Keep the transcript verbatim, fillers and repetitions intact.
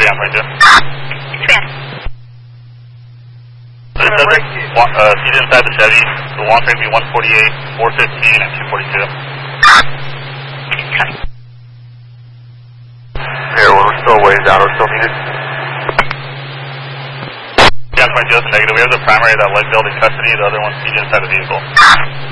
Jan twenty-two. Expand. The subject, uh, seated inside the Chevy, the long train be one forty-eight, four fifteen, and two forty-two. Okay. Here, we're still ways out, we're still needed. Jan twenty-two is a negative. We have the primary that led building custody, the other one seated inside the vehicle.